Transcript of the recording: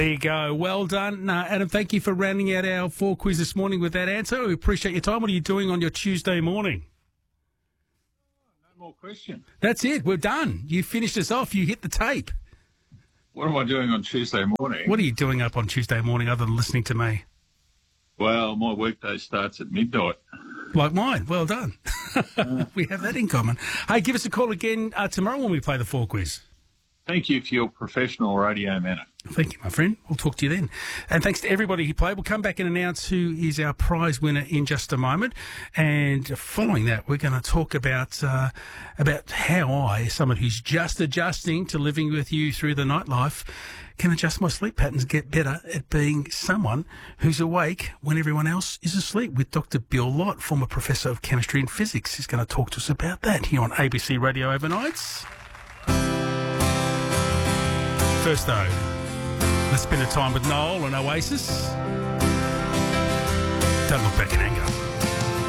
There you go. Well done. Adam, thank you for rounding out our 4 quiz this morning with that answer. We appreciate your time. What are you doing on your Tuesday morning? No more questions. That's it. We're done. You finished us off. You hit the tape. What am I doing on Tuesday morning? What are you doing up on Tuesday morning other than listening to me? Well, my workday starts at midnight. Like mine. Well done. We have that in common. Hey, give us a call again tomorrow when we play the 4 quiz. Thank you for your professional radio manner. Thank you, my friend. We'll talk to you then. And thanks to everybody who played. We'll come back and announce who is our prize winner in just a moment. And following that, we're going to talk about how I, as someone who's just adjusting to living with you through the nightlife, can adjust my sleep patterns, get better at being someone who's awake when everyone else is asleep, with Dr. Bill Lott, former professor of chemistry and physics. He's going to talk to us about that here on ABC Radio Overnights. First, though, let's spend a time with Noel and Oasis. Don't look back in